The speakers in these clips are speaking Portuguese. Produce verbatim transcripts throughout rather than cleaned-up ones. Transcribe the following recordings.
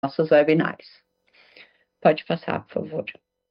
nossos webinários. Pode passar, por favor.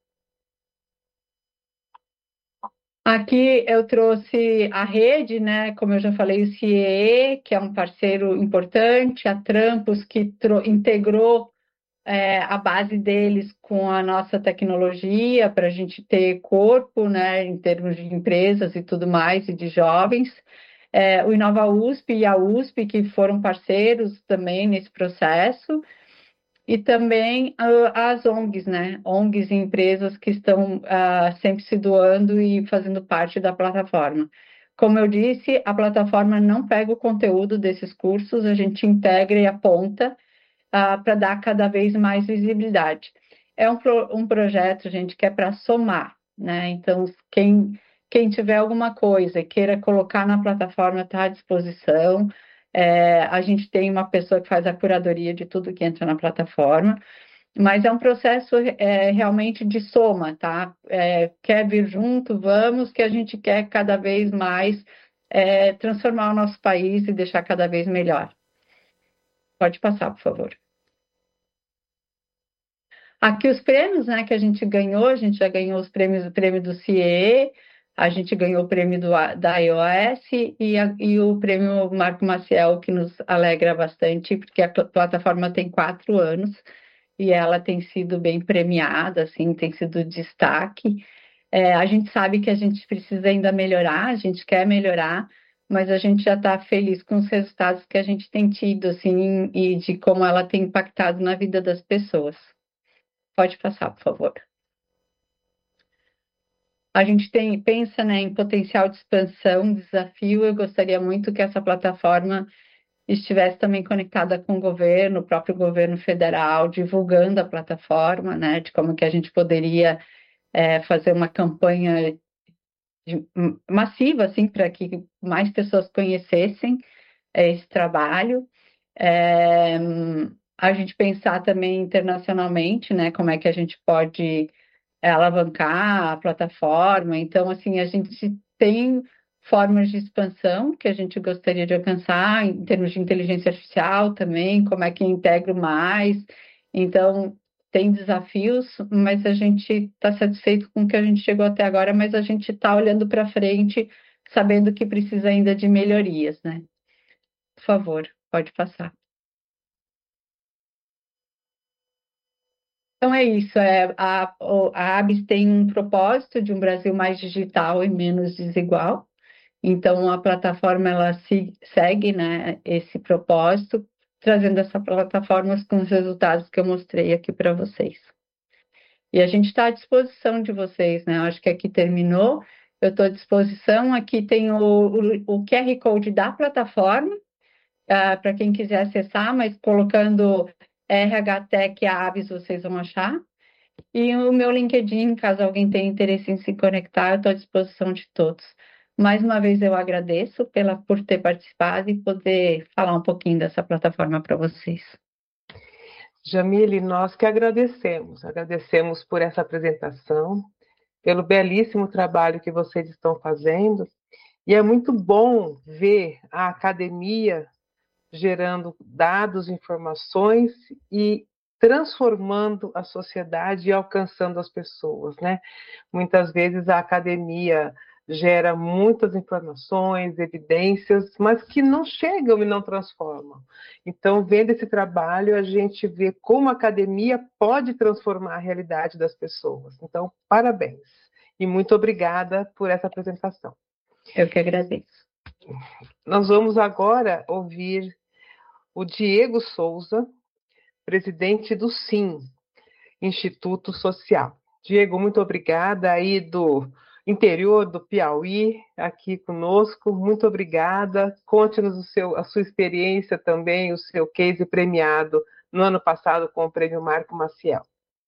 Aqui eu trouxe a rede, né? Como eu já falei, o C I E E, que é um parceiro importante, a Trampos, que integrou é, a base deles com a nossa tecnologia para a gente ter corpo, né? Em termos de empresas e tudo mais, e de jovens. É, o Inova U S P e a U S P, que foram parceiros também nesse processo. E também uh, as O N Gs, né? O N Gs e empresas que estão uh, sempre se doando e fazendo parte da plataforma. Como eu disse, a plataforma não pega o conteúdo desses cursos, a gente integra e aponta uh, para dar cada vez mais visibilidade. É um, pro, um projeto, gente, que é para somar, né? Então, quem, quem tiver alguma coisa e queira colocar na plataforma está à disposição. É, a gente tem uma pessoa que faz a curadoria de tudo que entra na plataforma, mas é um processo é, realmente de soma, tá? É, quer vir junto, vamos, que a gente quer cada vez mais é, transformar o nosso país e deixar cada vez melhor. Pode passar, por favor. Aqui os prêmios, né, que a gente ganhou, a gente já ganhou os prêmios, o prêmio do C I E E, a gente ganhou o prêmio do, da iOS e, a, e o prêmio Marco Maciel, que nos alegra bastante, porque a plataforma tem quatro anos e ela tem sido bem premiada, assim, tem sido destaque. É, a gente sabe que a gente precisa ainda melhorar, a gente quer melhorar, mas a gente já está feliz com os resultados que a gente tem tido, assim, e de como ela tem impactado na vida das pessoas. Pode passar, por favor. A gente tem, pensa, né, em potencial de expansão, desafio. Eu gostaria muito que essa plataforma estivesse também conectada com o governo, o próprio governo federal, divulgando a plataforma, né, de como que a gente poderia é, fazer uma campanha de, massiva, assim, para que mais pessoas conhecessem é, esse trabalho. É, a gente pensar também internacionalmente, né, como é que a gente pode é, alavancar a plataforma. Então, assim, a gente tem formas de expansão que a gente gostaria de alcançar em termos de inteligência artificial também, como é que integro mais. Então, tem desafios, mas a gente está satisfeito com o que a gente chegou até agora, mas a gente está olhando para frente, sabendo que precisa ainda de melhorias, né? Por favor, pode passar. Então é isso, é, a, a ABS tem um propósito de um Brasil mais digital e menos desigual. Então a plataforma ela se, segue, né, esse propósito, trazendo essa plataforma com os resultados que eu mostrei aqui para vocês. E a gente está à disposição de vocês, né? Eu acho que aqui terminou. Eu estou à disposição. Aqui tem o, o, o Q R Code da plataforma, uh, para quem quiser acessar, mas colocando R H Tech Aves vocês vão achar. E o meu LinkedIn, caso alguém tenha interesse em se conectar, eu estou à disposição de todos. Mais uma vez eu agradeço pela, por ter participado e poder falar um pouquinho dessa plataforma para vocês. Jamile, nós que agradecemos, agradecemos por essa apresentação, pelo belíssimo trabalho que vocês estão fazendo, e é muito bom ver a academia gerando dados, informações e transformando a sociedade e alcançando as pessoas, né? Muitas vezes a academia gera muitas informações, evidências, mas que não chegam e não transformam. Então, vendo esse trabalho, a gente vê como a academia pode transformar a realidade das pessoas. Então, parabéns. E muito obrigada por essa apresentação. Eu que agradeço. Nós vamos agora ouvir o Diego Souza, presidente do SIM, Instituto Social. Diego, muito obrigada aí do interior do Piauí, aqui conosco, muito obrigada. Conte-nos o seu, a sua experiência também, o seu case premiado no ano passado com o Prêmio Marco Maciel.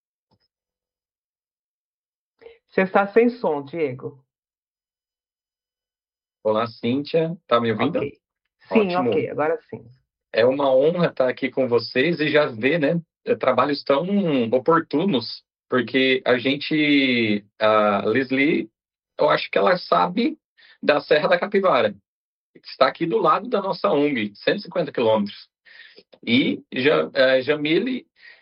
Você está sem som, Diego. Olá, Cíntia, tá me ouvindo? Okay. Sim, Ótimo. ok, agora sim. É uma honra estar aqui com vocês e já ver, né, trabalhos tão oportunos, porque a gente, a Leslie, eu acho que ela sabe da Serra da Capivara. Está aqui do lado da nossa O N G, cento e cinquenta quilômetros. E ja, a Jamile